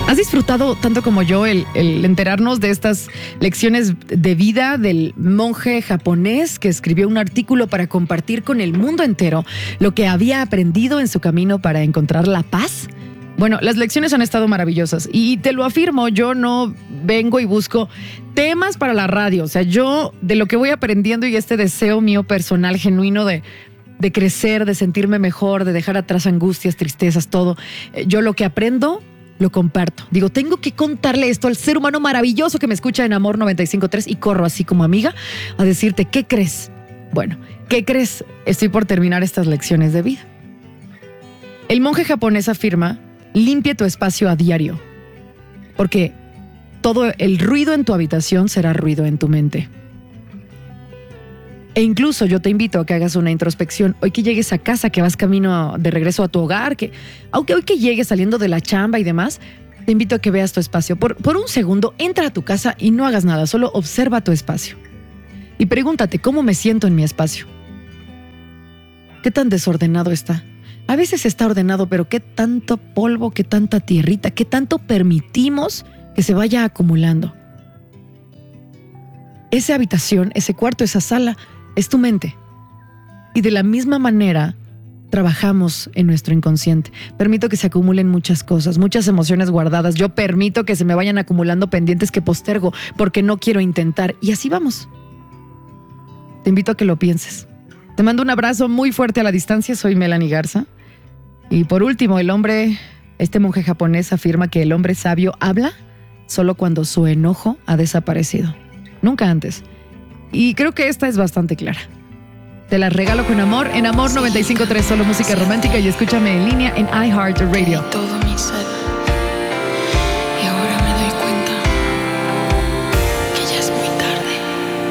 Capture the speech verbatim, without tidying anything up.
¿Has disfrutado tanto como yo el, el enterarnos de estas lecciones de vida del monje japonés que escribió un artículo para compartir con el mundo entero lo que había aprendido en su camino para encontrar la paz? Bueno, las lecciones han estado maravillosas y te lo afirmo, yo no vengo y busco temas para la radio. O sea, yo de lo que voy aprendiendo y este deseo mío personal, genuino de, de crecer, de sentirme mejor, de dejar atrás angustias, tristezas, todo. Yo lo que aprendo lo comparto. Digo, tengo que contarle esto al ser humano maravilloso que me escucha en Amor noventa y cinco punto tres y corro así como amiga a decirte, ¿qué crees? Bueno, ¿qué crees? Estoy por terminar estas lecciones de vida. El monje japonés afirma, limpie tu espacio a diario, porque todo el ruido en tu habitación será ruido en tu mente. E incluso yo te invito a que hagas una introspección. Hoy que llegues a casa, que vas camino de regreso a tu hogar, que aunque hoy que llegues saliendo de la chamba y demás, te invito a que veas tu espacio. Por, por un segundo, entra a tu casa y no hagas nada, solo observa tu espacio. Y pregúntate, ¿cómo me siento en mi espacio? ¿Qué tan desordenado está? A veces está ordenado, pero ¿qué tanto polvo, qué tanta tierrita, qué tanto permitimos que se vaya acumulando? Esa habitación, ese cuarto, esa sala, es tu mente. Y de la misma manera trabajamos en nuestro inconsciente. Permito que se acumulen muchas cosas, muchas emociones guardadas. Yo permito que se me vayan acumulando pendientes que postergo porque no quiero intentar. Y así vamos. Te invito a que lo pienses. Te mando un abrazo muy fuerte a la distancia. Soy Melanie Garza. Y por último, el hombre, este monje japonés afirma que el hombre sabio habla solo cuando su enojo ha desaparecido. Nunca antes. Y creo que esta es bastante clara. Te la regalo con amor en Amor noventa y cinco punto tres, solo música romántica, y escúchame en línea en iHeartRadio. Todo mi ser.